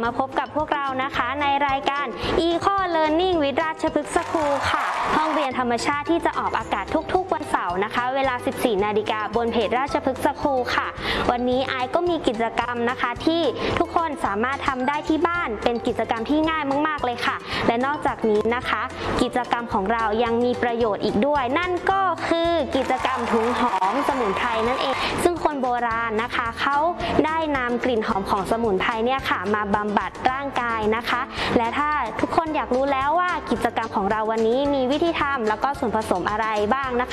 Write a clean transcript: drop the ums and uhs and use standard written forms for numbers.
มาพบกับพวกเรานะคะในรายการ Eco Learning with ราชพฤกษ์สคูลค่ะห้องเรียนธรรมชาติที่จะออกอากาศทุกๆวันเสาร์นะคะเวลา 14 นาฬิกาบนเพจราชพฤกษ์สคูลค่ะวันนี้ไอก็มีกิจกรรมนะคะที่ทุกคนสามารถทำได้ที่บ้านเป็นกิจกรรมที่ง่ายมากๆเลยค่ะและนอกจากนี้นะคะกิจกรรมของเรายังมีประโยชน์อีกด้วยนั่นก็คือกิจกรรมถุงหอมสมุนไพรนั่นเองซึ่งคนโบราณนะคะเขาได้นำกลิ่นหอมของสมุนไพรเนี่ยค่ะมาบำบัดร่างกายนะคะและถ้าทุกคนอยากรู้แล้วว่ากิจกรรมของเราวันนี้มีวิธีทำแล้วก็ส่วนผสมอะไรบ้างนะคะ